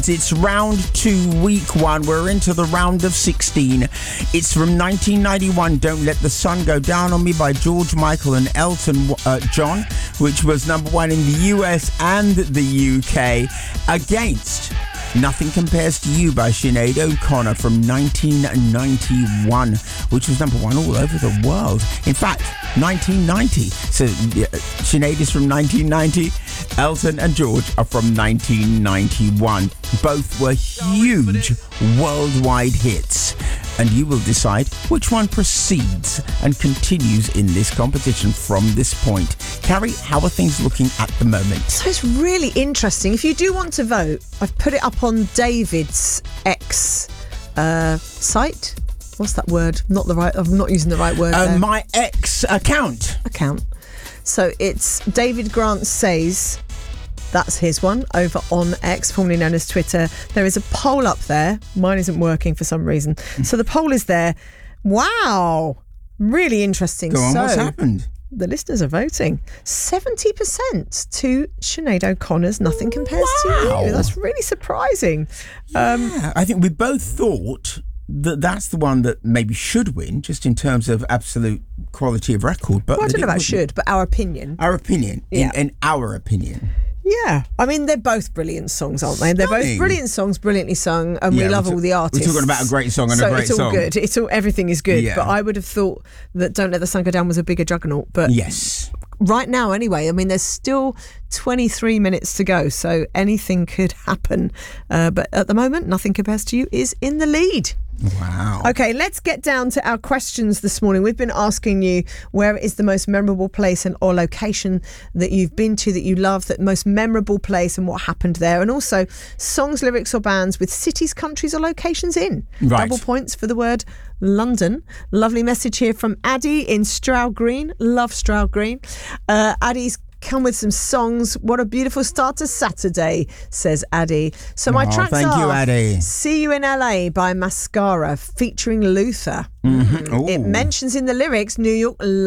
It's round 2, week 1. We're into the round of 16. It's from 1991, Don't Let the Sun Go Down on Me by George Michael and Elton John, which was number 1 in the US and the UK, against Nothing Compares to You by Sinead O'Connor from 1991, which was number 1 all over the world. In fact, 1990. So Sinead is from 1990. Elton and George are from 1991. Both were huge worldwide hits. And you will decide which one proceeds and continues in this competition from this point. Carrie, how are things looking at the moment? So it's really interesting. If you do want to vote, I've put it up on David's X site. What's that word? I'm not using the right word there. My X account. So it's David Grant Says. That's his one over on X, formerly known as Twitter. There is a poll up there. Mine isn't working for some reason. So the poll is there. Wow. Really interesting. Go on, what's happened? The listeners are voting. 70% to Sinead O'Connor's Nothing Compares to You. That's really surprising. I think we both thought that's the one that maybe should win, just in terms of absolute quality of record. But I don't know about should, but our opinion. Our opinion. Yeah. In our opinion. Yeah, I mean, they're both brilliant songs, aren't they? They're both brilliant songs, brilliantly sung, and we love all the artists. We're talking about a great song and a great song. So it's all good. Everything is good. Yeah. But I would have thought that Don't Let the Sun Go Down was a bigger juggernaut. But yes, right now, anyway, I mean, there's still 23 minutes to go, so anything could happen. But at the moment, Nothing Compares to You is in the lead. Wow. Okay, let's get down to our questions this morning. We've been asking you where is the most memorable place or location that you've been to that you love, that most memorable place and what happened there. And also songs, lyrics or bands with cities, countries or locations in. Right. Double points for the word London. Lovely message here from Addie in Stroud Green. Love Stroud Green. Addie's come with some songs. What a beautiful start to Saturday, says Addie. So my tracks thank you, Addie. See You in LA by Mascara featuring Luther. Mm-hmm. It mentions in the lyrics New York